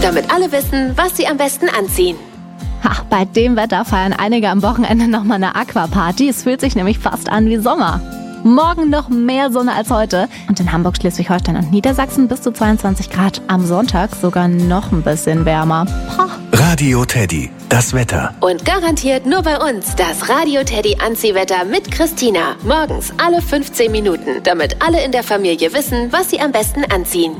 damit alle wissen, was sie am besten anziehen. Bei dem Wetter feiern einige am Wochenende nochmal eine Aquaparty. Es fühlt sich nämlich fast an wie Sommer. Morgen noch mehr Sonne als heute. Und in Hamburg, Schleswig-Holstein und Niedersachsen bis zu 22 Grad. Am Sonntag sogar noch ein bisschen wärmer. Radio Teddy, das Wetter. Und garantiert nur bei uns das Radio Teddy Anziehwetter mit Christina. Morgens alle 15 Minuten, damit alle in der Familie wissen, was sie am besten anziehen.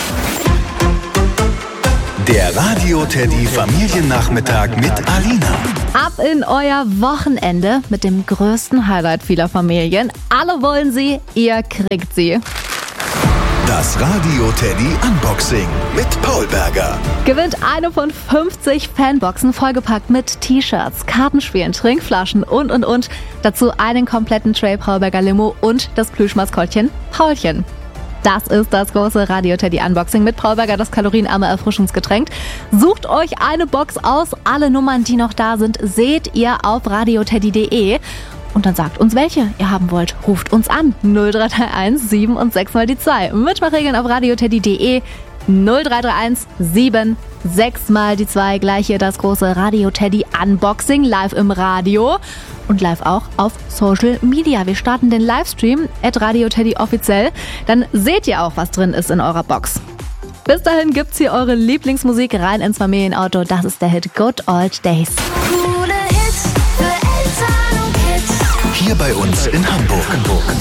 Der Radio Teddy Familiennachmittag mit Alina. Ab in euer Wochenende mit dem größten Highlight vieler Familien. Alle wollen sie, ihr kriegt sie. Das Radio Teddy Unboxing mit Paul Berger. Gewinnt eine von 50 Fanboxen vollgepackt mit T-Shirts, Kartenspielen, Trinkflaschen und. Dazu einen kompletten Tray Paul Berger Limo und das Plüschmaskottchen Paulchen. Das ist das große Radio Teddy Unboxing mit Paul Berger, das kalorienarme Erfrischungsgetränk. Sucht euch eine Box aus. Alle Nummern, die noch da sind, seht ihr auf radioteddy.de. Und dann sagt uns, welche ihr haben wollt. Ruft uns an. 0331 7 und 6 mal die 2. Mitmachregeln auf radioteddy.de. 0331 7 6 mal die 2. Gleich hier das große Radio Teddy Unboxing live im Radio. Und live auch auf Social Media. Wir starten den Livestream @radioteddy offiziell. Dann seht ihr auch, was drin ist in eurer Box. Bis dahin gibt's hier eure Lieblingsmusik rein ins Familienauto. Das ist der Hit Good Old Days. Coole Hits für Eltern und Kids. Hier bei uns in Hamburg.